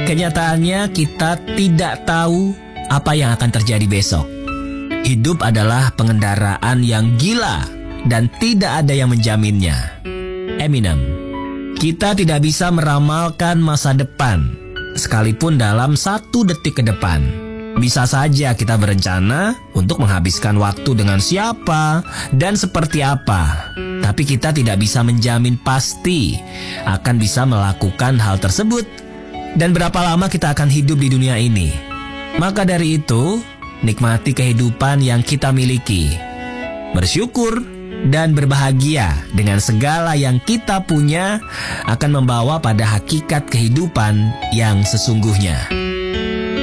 Kenyataannya kita tidak tahu apa yang akan terjadi besok. Hidup adalah pengendaraan yang gila dan tidak ada yang menjaminnya. Eminem. Kita tidak bisa meramalkan masa depan, sekalipun dalam 1 detik ke depan. Bisa saja kita berencana untuk menghabiskan waktu dengan siapa dan seperti apa. Tapi kita tidak bisa menjamin pasti akan bisa melakukan hal tersebut dan berapa lama kita akan hidup di dunia ini. Maka dari itu, nikmati kehidupan yang kita miliki. Bersyukur dan berbahagia dengan segala yang kita punya akan membawa pada hakikat kehidupan yang sesungguhnya.